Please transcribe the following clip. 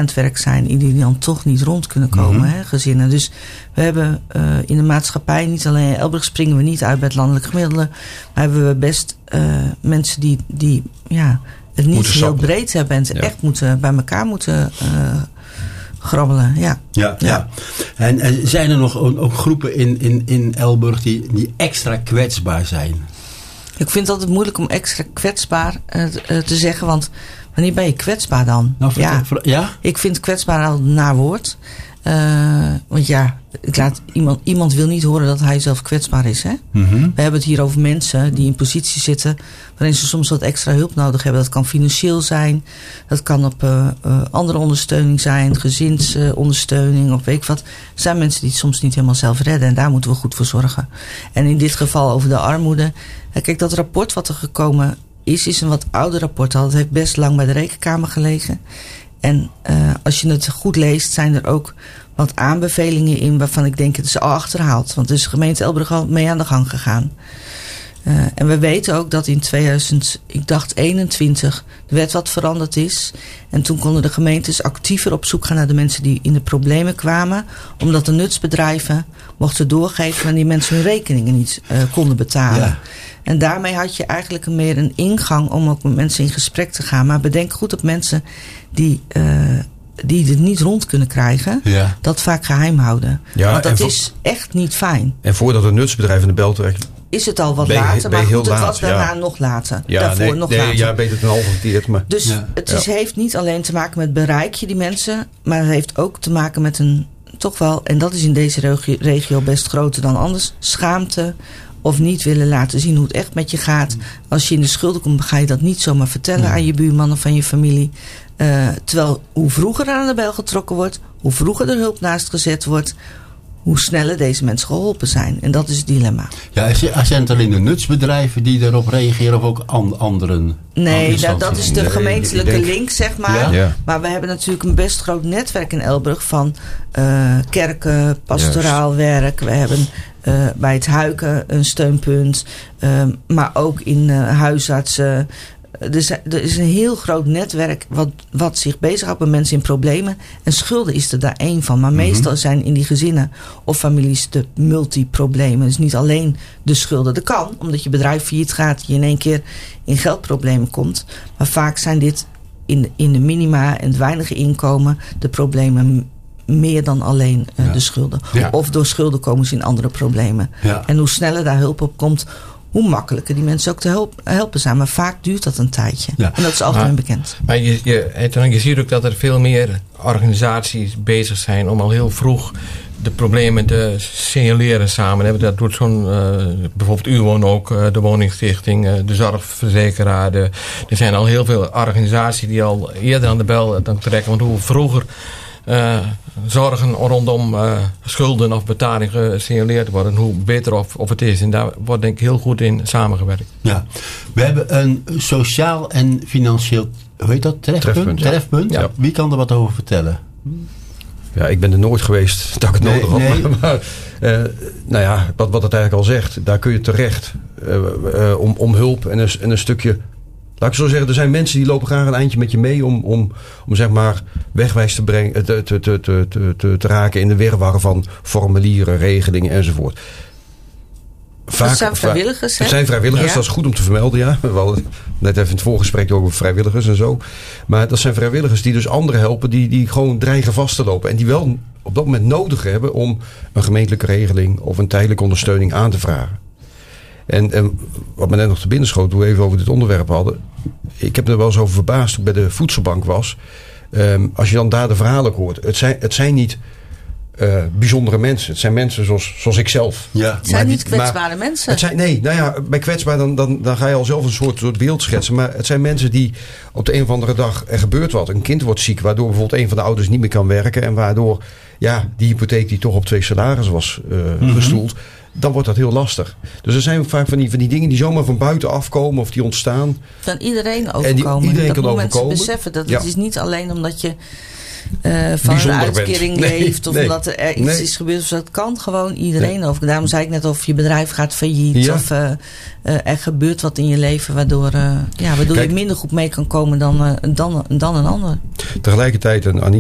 aan het werk zijn, die dan toch niet rond kunnen komen, hè, gezinnen. Dus we hebben in de maatschappij, niet alleen in Elburg springen we niet uit bij het landelijk gemiddelde, maar hebben we best mensen die het niet heel breed hebben en ze echt bij elkaar moeten grabbelen. Ja. En zijn er nog ook groepen in Elburg die extra kwetsbaar zijn? Ik vind het altijd moeilijk om extra kwetsbaar te zeggen, want wanneer ben je kwetsbaar dan? Nou, Ik vind kwetsbaar al een naar woord. Want iemand wil niet horen dat hij zelf kwetsbaar is. Hè? Mm-hmm. We hebben het hier over mensen die in positie zitten waarin ze soms wat extra hulp nodig hebben. Dat kan financieel zijn, dat kan op andere ondersteuning zijn, gezinsondersteuning of weet ik wat. Er zijn mensen die het soms niet helemaal zelf redden en daar moeten we goed voor zorgen. En in dit geval over de armoede. Kijk, dat rapport wat er gekomen is een wat ouder rapport al. Het heeft best lang bij de Rekenkamer gelegen. En als je het goed leest, zijn er ook wat aanbevelingen in waarvan ik denk het is al achterhaald. Want er is de gemeente Elburg al mee aan de gang gegaan. En we weten ook dat in 2021 de wet wat veranderd is. En toen konden de gemeentes actiever op zoek gaan naar de mensen die in de problemen kwamen. Omdat de nutsbedrijven mochten doorgeven wanneer mensen hun rekeningen niet konden betalen. Ja. En daarmee had je eigenlijk meer een ingang om ook met mensen in gesprek te gaan. Maar bedenk goed op mensen die het niet rond kunnen krijgen, dat vaak geheim houden. Ja, want dat is echt niet fijn. En voordat een nutsbedrijf in de bel terecht is het al wat later, maar goed, het was daarna nog later. Daarvoor nog later. Ja, beter dan half verkeerd. Maar. Dus het heeft niet alleen te maken met bereik je die mensen, maar het heeft ook te maken met een, toch wel, en dat is in deze regio best groter dan anders, schaamte of niet willen laten zien hoe het echt met je gaat. Als je in de schulden komt, ga je dat niet zomaar vertellen aan je buurman of aan je familie. Terwijl hoe vroeger er aan de bel getrokken wordt, hoe vroeger er hulp naast gezet wordt, hoe sneller deze mensen geholpen zijn. En dat is het dilemma. Ja, zijn het alleen de nutsbedrijven die erop reageren of ook anderen? Nee, dat is de gemeentelijke link, zeg maar. Ja. Maar we hebben natuurlijk een best groot netwerk in Elburg van kerken, pastoraal werk. We hebben bij het Huiken een steunpunt. Maar ook in huisartsen. Er is een heel groot netwerk wat zich bezighoudt met mensen in problemen. En schulden is er daar één van. Maar meestal zijn in die gezinnen of families de multiproblemen. Dus niet alleen de schulden. Dat kan, omdat je bedrijf failliet gaat. Je in één keer in geldproblemen komt. Maar vaak zijn dit in de minima en het weinige inkomen de problemen meer dan alleen de schulden. Ja. Of door schulden komen ze in andere problemen. Ja. En hoe sneller daar hulp op komt, hoe makkelijker die mensen ook te helpen zijn. Maar vaak duurt dat een tijdje. Ja. En dat is algemeen bekend. Maar je ziet ook dat er veel meer organisaties bezig zijn om al heel vroeg de problemen te signaleren samen. Dat doet bijvoorbeeld UWON ook, de Woningstichting, de Zorgverzekeraar. Er zijn al heel veel organisaties die al eerder aan de bel trekken. Want hoe vroeger zorgen rondom schulden of betalingen gesignaleerd worden, hoe beter of het is. En daar wordt denk ik heel goed in samengewerkt. Ja, we hebben een sociaal en financieel, hoe heet dat? Trefpunt? Ja. Wie kan er wat over vertellen? Ja, ik ben er nooit geweest dat ik het nodig had. Maar wat het eigenlijk al zegt, daar kun je terecht om hulp en een stukje. Laat ik zo zeggen, er zijn mensen die lopen graag een eindje met je mee om zeg maar wegwijs te brengen, te raken in de wirwar van formulieren, regelingen enzovoort. Vaak, het zijn vrijwilligers, hè? Het zijn vrijwilligers, dat is goed om te vermelden, ja. We hadden net even in het voorgesprek over vrijwilligers en zo. Maar dat zijn vrijwilligers die dus anderen helpen die gewoon dreigen vast te lopen. En die wel op dat moment nodig hebben om een gemeentelijke regeling of een tijdelijke ondersteuning aan te vragen. En wat me net nog te binnen schoot, toen we even over dit onderwerp hadden. Ik heb er wel eens over verbaasd toen ik bij de voedselbank was. Als je dan daar de verhalen hoort. Het zijn niet bijzondere mensen. Het zijn mensen zoals ik zelf. Ja. Het zijn niet kwetsbare mensen. Bij kwetsbaar dan ga je al zelf een soort beeld schetsen. Maar het zijn mensen die op de een of andere dag er gebeurt wat. Een kind wordt ziek, waardoor bijvoorbeeld een van de ouders niet meer kan werken. En waardoor die hypotheek die toch op 2 salarissen was gestoeld. Dan wordt dat heel lastig. Dus er zijn vaak van die dingen die zomaar van buiten afkomen of die ontstaan. Van iedereen overkomen. Dat moet mensen beseffen. Dat het is niet alleen omdat je van een uitkering leeft of omdat er iets is gebeurd. Dus dat kan gewoon iedereen over. Daarom zei ik net of je bedrijf gaat failliet of er gebeurt wat in je leven waardoor je minder goed mee kan komen dan een ander. Tegelijkertijd, en Annie